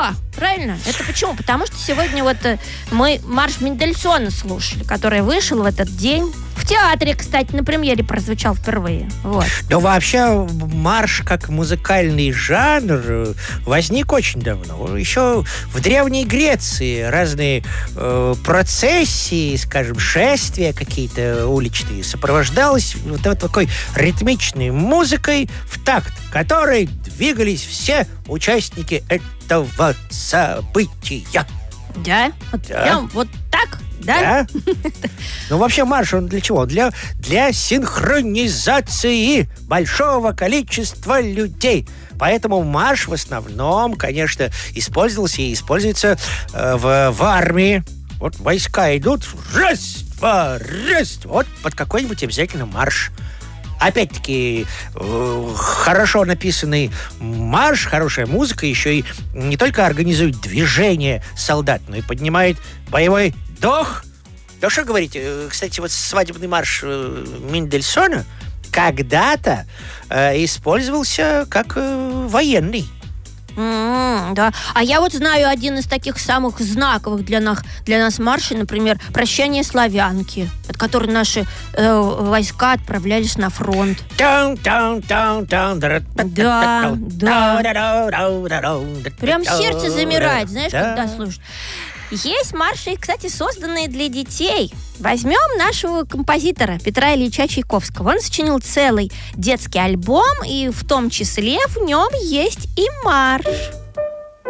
Да, правильно. Это почему? Потому что сегодня вот мы марш Мендельсона слушали, который вышел в этот день. В театре, кстати, на премьере прозвучал впервые. Вот. Но вообще марш как музыкальный жанр возник очень давно. Еще в Древней Греции разные процессии, скажем, шествия какие-то уличные сопровождалось вот такой ритмичной музыкой в такт, которой двигались все участники этого события. Да? Вот Да. прям вот так? Да? Ну, вообще, марш, он для чего? Для синхронизации большого количества людей. Поэтому марш в основном, конечно, использовался и используется в армии. Вот войска идут, раз, два, раз, вот под какой-нибудь обязательно марш. Опять-таки, хорошо написанный марш, хорошая музыка еще и не только организует движение солдат, но и поднимает боевой дух. Да что говорить, кстати, вот свадебный марш Мендельсона когда-то использовался как военный. Да. А я вот знаю один из таких самых знаковых для нас маршей, например, «Прощание славянки», от которой наши войска отправлялись на фронт. Да. Прям сердце замирает, знаешь, когда слушаешь. Есть марши, кстати, созданные для детей. Возьмем нашего композитора Петра Ильича Чайковского. Он сочинил целый детский альбом, и в том числе в нем есть и марш.